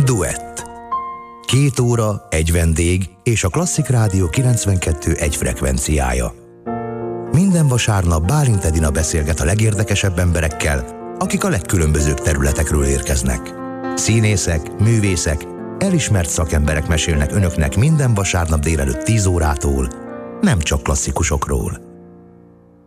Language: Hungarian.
Duett. 2 óra, egy vendég és a Klasszik Rádió 92,1 frekvenciája. Minden vasárnap Bálint Edina beszélget a legérdekesebb emberekkel, akik a legkülönbözőbb területekről érkeznek. Színészek, művészek, elismert szakemberek mesélnek önöknek minden vasárnap délelőtt 10 órától, nem csak klasszikusokról.